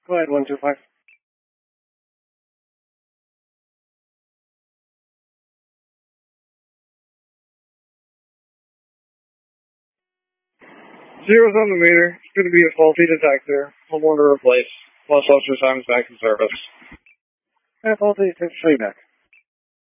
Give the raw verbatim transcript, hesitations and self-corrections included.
Go ahead, one two five. Zero's on the meter. It's going to be a faulty detector. We'll want to replace. Plus, ultrasound's back in service. Yeah, faulty, take three back.